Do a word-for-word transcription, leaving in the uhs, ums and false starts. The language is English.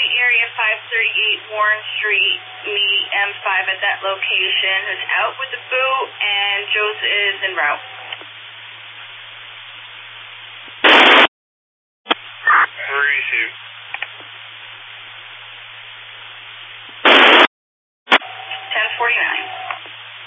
area five thirty-eight Warren Street, meet M five at that location, who's out with the boot, and Jose is en route. Receive. ten forty-nine.